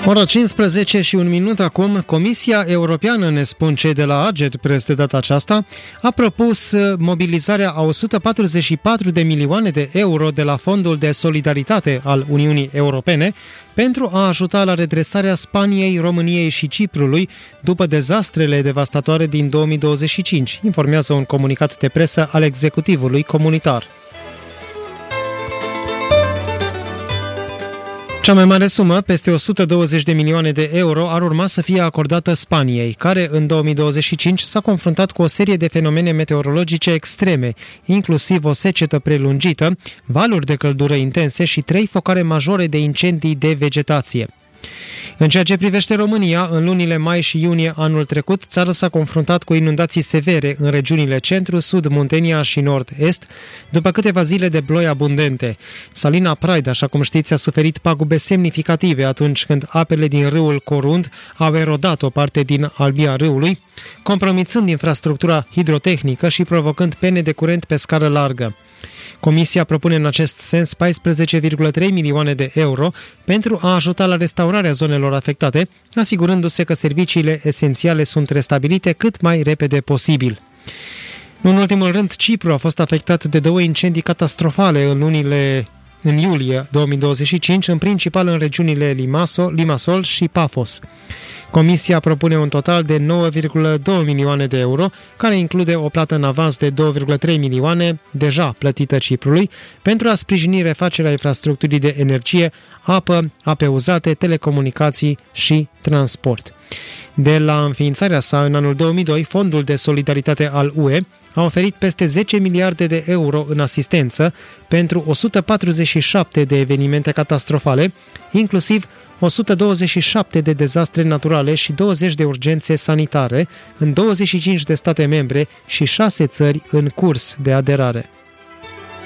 Ora 15 și un minut acum, Comisia Europeană, ne spun cei de la Aged Press de data aceasta, a propus mobilizarea a 144 de milioane de euro de la Fondul de Solidaritate al Uniunii Europene pentru a ajuta la redresarea Spaniei, României și Ciprului după dezastrele devastatoare din 2025, informează un comunicat de presă al executivului comunitar. Cea mai mare sumă, peste 120 de milioane de euro, ar urma să fie acordată Spaniei, care în 2025 s-a confruntat cu o serie de fenomene meteorologice extreme, inclusiv o secetă prelungită, valuri de căldură intense și 3 focare majore de incendii de vegetație. În ceea ce privește România, în lunile mai și iunie anul trecut, țara s-a confruntat cu inundații severe în regiunile centru, sud, Muntenia și nord-est, după câteva zile de ploi abundente. Salina Pride, așa cum știți, a suferit pagube semnificative atunci când apele din râul Corund au erodat o parte din albia râului, compromițând infrastructura hidrotehnică și provocând pene de curent pe scară largă. Comisia propune în acest sens 14,3 milioane de euro pentru a ajuta la restaurarea zonelor afectate, asigurându-se că serviciile esențiale sunt restabilite cât mai repede posibil. În ultimul rând, Cipru a fost afectat de 2 incendii catastrofale în iulie 2025, în principal în regiunile Limassol și Paphos. Comisia propune un total de 9,2 milioane de euro, care include o plată în avans de 2,3 milioane, deja plătită Ciprului, pentru a sprijini refacerea infrastructurii de energie, apă, ape uzate, telecomunicații și transport. De la înființarea sa în anul 2002, Fondul de Solidaritate al UE a oferit peste 10 miliarde de euro în asistență pentru 147 de evenimente catastrofale, inclusiv 127 de dezastre naturale și 20 de urgențe sanitare în 25 de state membre și 6 țări în curs de aderare.